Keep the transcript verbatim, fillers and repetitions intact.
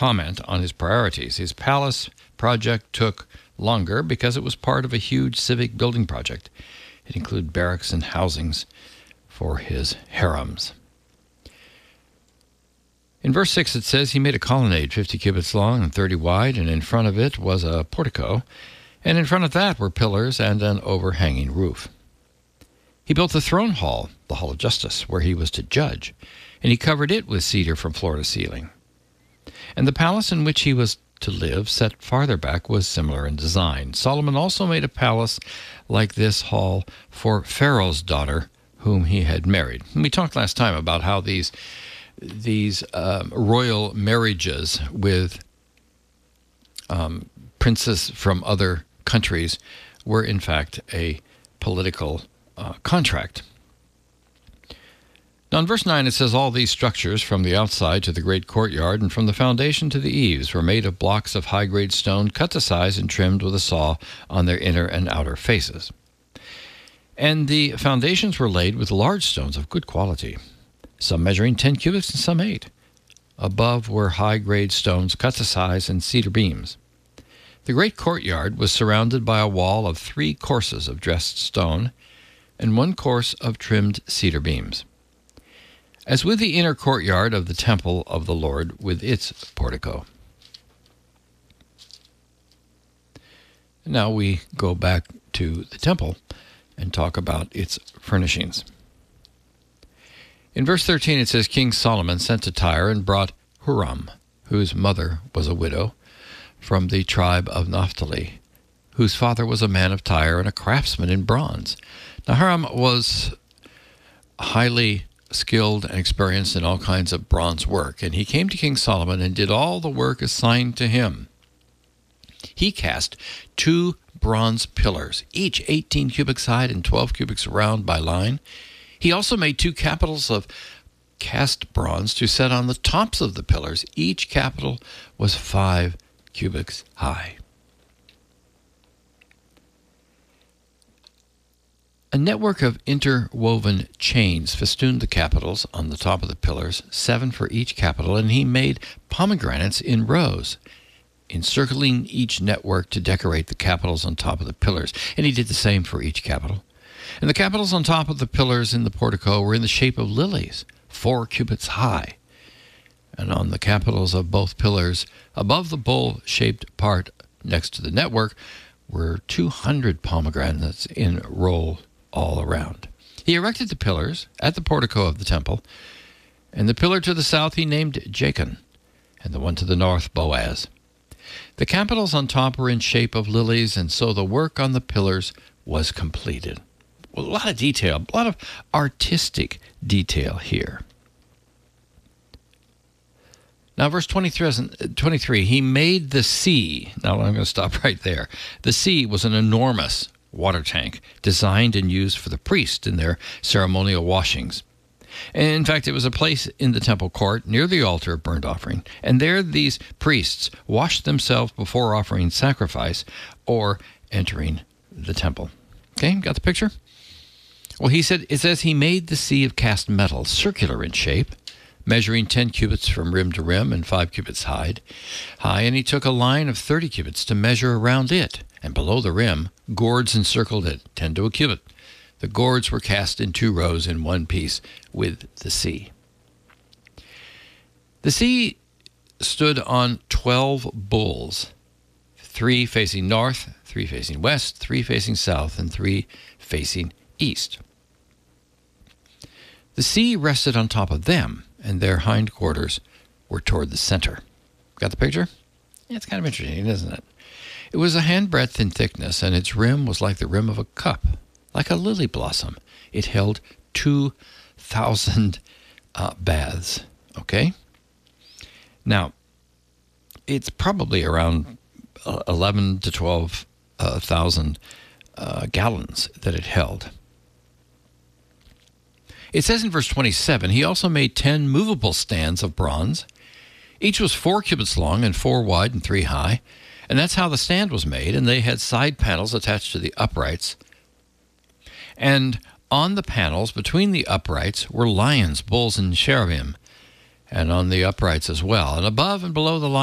comment on his priorities. His palace project took longer because it was part of a huge civic building project. It included barracks and housings for his harems. In verse six it says, he made a colonnade fifty cubits long and thirty wide, and in front of it was a portico, and in front of that were pillars and an overhanging roof. He built the throne hall, the hall of justice, where he was to judge, and he covered it with cedar from floor to ceiling. And the palace in which he was to live, set farther back, was similar in design. Solomon also made a palace like this hall for Pharaoh's daughter, whom he had married. And we talked last time about how these these um, royal marriages with um, princes from other countries were in fact a political uh, contract. Now in verse nine it says, all these structures from the outside to the great courtyard and from the foundation to the eaves were made of blocks of high-grade stone cut to size and trimmed with a saw on their inner and outer faces. And the foundations were laid with large stones of good quality, some measuring ten cubits and some eight. Above were high-grade stones cut to size and cedar beams. The great courtyard was surrounded by a wall of three courses of dressed stone and one course of trimmed cedar beams, as with the inner courtyard of the temple of the Lord with its portico. Now we go back to the temple and talk about its furnishings. In verse thirteen it says, King Solomon sent to Tyre and brought Huram, whose mother was a widow, from the tribe of Naphtali, whose father was a man of Tyre and a craftsman in bronze. Now Huram was highly skilled and experienced in all kinds of bronze work, and he came to King Solomon and did all the work assigned to him. He cast two bronze pillars, each eighteen cubits high and twelve cubits round by line. He also made two capitals of cast bronze to set on the tops of the pillars. Each capital was five cubits high. A network of interwoven chains festooned the capitals on the top of the pillars, seven for each capital, and he made pomegranates in rows, encircling each network to decorate the capitals on top of the pillars. And he did the same for each capital. And the capitals on top of the pillars in the portico were in the shape of lilies, four cubits high. And on the capitals of both pillars, above the bowl-shaped part next to the network, were two hundred pomegranates in a row all around. He erected the pillars at the portico of the temple, and the pillar to the south he named Jachin, and the one to the north Boaz. The capitals on top were in shape of lilies, and so the work on the pillars was completed. Well, a lot of detail, a lot of artistic detail here. Now, verse twenty-three, he made the sea. Now, I'm going to stop right there. The sea was an enormous water tank designed and used for the priests in their ceremonial washings. And in fact, it was a place in the temple court near the altar of burnt offering. And there these priests washed themselves before offering sacrifice or entering the temple. Okay, got the picture? Well, he said, it says he made the sea of cast metal, circular in shape, measuring ten cubits from rim to rim and five cubits high, high, and he took a line of thirty cubits to measure around it, and below the rim, gourds encircled it, ten to a cubit. The gourds were cast in two rows in one piece with the sea. The sea stood on twelve bulls, three facing north, three facing west, three facing south, and three facing east. The sea rested on top of them, and their hindquarters were toward the center. Got the picture? Yeah, it's kind of interesting, isn't it? It was a handbreadth in thickness, and its rim was like the rim of a cup, like a lily blossom. It held two thousand uh, baths, okay? Now, it's probably around eleven to twelve thousand uh, gallons that it held. It says in verse twenty-seven, he also made ten movable stands of bronze. Each was four cubits long and four wide and three high. And that's how the stand was made. And they had side panels attached to the uprights. And on the panels between the uprights were lions, bulls, and cherubim. And on the uprights as well. And above and below the lions,